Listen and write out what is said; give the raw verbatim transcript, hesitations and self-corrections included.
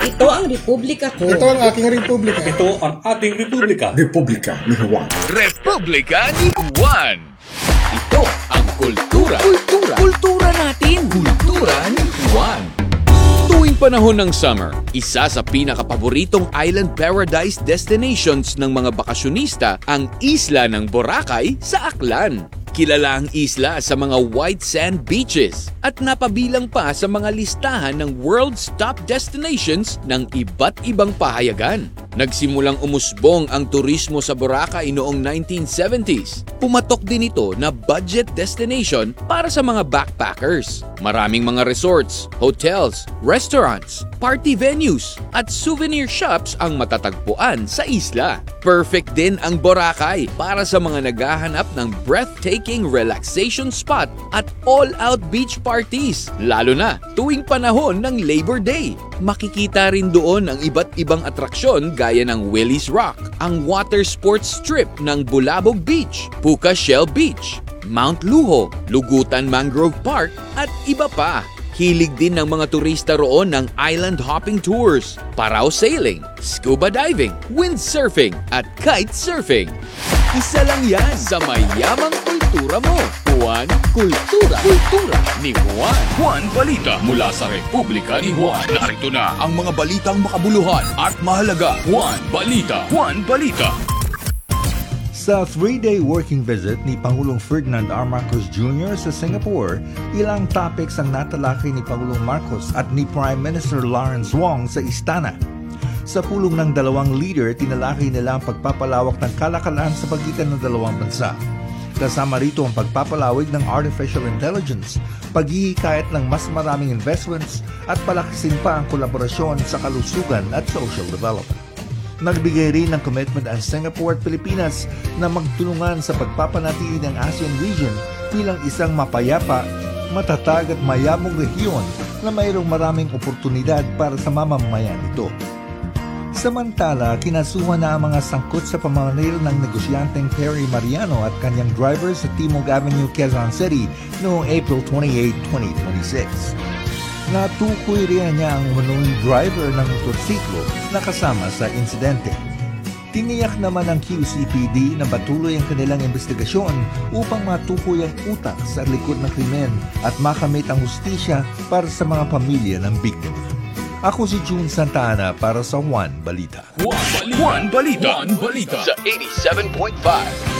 Ito ang republika ko. Ito ang aking republika. Ito ang ating republika. Republika ni Juan. Republika ni Juan. Ito ang kultura. Kultura. Kultura natin. Kultura ni Juan. Tuwing panahon ng summer, isa sa pinakapaboritong island paradise destinations ng mga bakasyonista ang isla ng Boracay sa Aklan. Kilala ang isla sa mga white sand beaches at napabilang pa sa mga listahan ng world's top destinations ng iba't ibang pahayagan. Nagsimulang umusbong ang turismo sa Boracay noong nineteen seventies. Pumatok din ito na budget destination para sa mga backpackers. Maraming mga resorts, hotels, restaurants, party venues at souvenir shops ang matatagpuan sa isla. Perfect din ang Boracay para sa mga naghahanap ng breathtaking relaxation spot at all-out beach parties, lalo na tuwing panahon ng Labor Day. Makikita rin doon ang iba't ibang atraksyon gaya ng Willie's Rock, ang water sports strip ng Bulabog Beach, Puka Shell Beach, Mount Luho, Lugutan Mangrove Park at iba pa. Hilig din ng mga turista roon ng island hopping tours, paraw sailing, scuba diving, windsurfing at kite surfing. Isa lang yan sa mayamang kultura mo. Juan Kultura. Kultura ni Juan. Juan Balita mula sa Republika ni Juan. Narito na ang mga balitang makabuluhan at mahalaga. Juan Balita. Juan Balita. Sa three-day working visit ni Pangulong Ferdinand R. Marcos Junior sa Singapore, ilang topics ang natalakay ni Pangulong Marcos at ni Prime Minister Lawrence Wong sa Istana. Sa pulong ng dalawang leader, tinalakay nila ang pagpapalawak ng kalakalan sa pagitan ng dalawang bansa. Kasama rito ang pagpapalawig ng artificial intelligence, paghihikayat ng mas maraming investments at palakasin pa ang kolaborasyon sa kalusugan at social development. Nagbigay rin ng commitment ang Singapore at Pilipinas na magtulungan sa pagpapanatili ng ASEAN region bilang isang mapayapa, matatag at mayamong rehiyon na mayroong maraming oportunidad para sa mamamayan nito. Samantala, kinasuhan na ang mga sangkot sa pamamaril ng negosyanteng Perry Mariano at kanyang driver sa Timog Avenue, Quezon City noong April twenty-eighth, twenty twenty-six. Natukoy rin niya ang manuing driver ng motorsiklo na kasama sa insidente. Tiniyak naman ng Q C P D na patuloy ang kanilang investigasyon upang matukoy ang utak sa likod ng krimen at makamit ang hustisya para sa mga pamilya ng biktima. Ako si June Santa Ana para sa Juan Balita. Juan Balita. Juan Balita. Juan Balita. Sa eighty-seven point five.